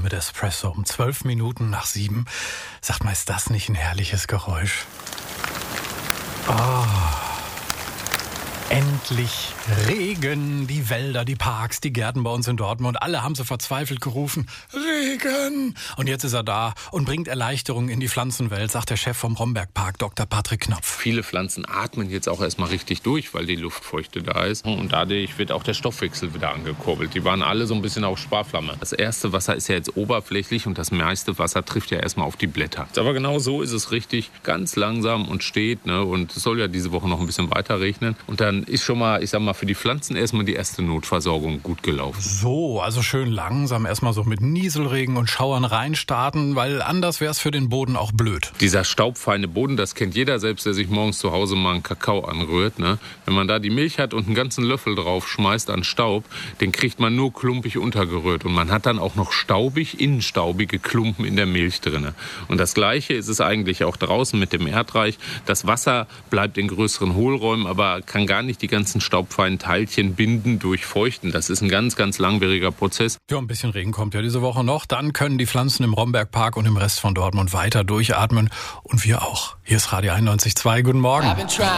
mit Espresso um 12 Minuten nach 7. Sagt mal, ist das nicht ein herrliches Geräusch? Endlich Regen. Die Wälder, die Parks, die Gärten bei uns in Dortmund, alle haben so verzweifelt gerufen, Regen! Und jetzt ist er da und bringt Erleichterung in die Pflanzenwelt, sagt der Chef vom Rombergpark, Dr. Patrick Knopf. Viele Pflanzen atmen jetzt auch erstmal richtig durch, weil die Luftfeuchte da ist. Und dadurch wird auch der Stoffwechsel wieder angekurbelt. Die waren alle so ein bisschen auf Sparflamme. Das erste Wasser ist ja jetzt oberflächlich und das meiste Wasser trifft ja erstmal auf die Blätter. Aber genau so ist es richtig, ganz langsam und steht. Ne? Und es soll ja diese Woche noch ein bisschen weiter regnen. Und dann ist schon mal, ich sag mal, für die Pflanzen erstmal die erste Notversorgung gut gelaufen. So, also schön langsam erstmal so mit Nieselregen und Schauern reinstarten, weil anders wäre es für den Boden auch blöd. Dieser staubfeine Boden, das kennt jeder, selbst der sich morgens zu Hause mal einen Kakao anrührt. Ne? Wenn man da die Milch hat und einen ganzen Löffel drauf schmeißt an Staub, den kriegt man nur klumpig untergerührt. Und man hat dann auch noch innenstaubige Klumpen in der Milch drin. Und das Gleiche ist es eigentlich auch draußen mit dem Erdreich. Das Wasser bleibt in größeren Hohlräumen, aber kann gar nicht die ganzen staubfeinen Teilchen binden, durchfeuchten. Das ist ein ganz, ganz langwieriger Prozess. Ja, ein bisschen Regen kommt ja diese Woche noch. Dann können die Pflanzen im Rombergpark und im Rest von Dortmund weiter durchatmen. Und wir auch. Hier ist Radio 91.2. Guten Morgen.